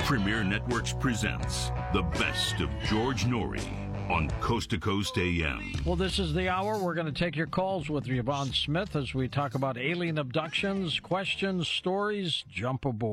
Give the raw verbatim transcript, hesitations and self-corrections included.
Premier Networks presents the best of George Noory on Coast to Coast A M. Well, this is the hour. We're going to take your calls with Yvonne Smith as we talk about alien abductions, questions, stories. Jump aboard.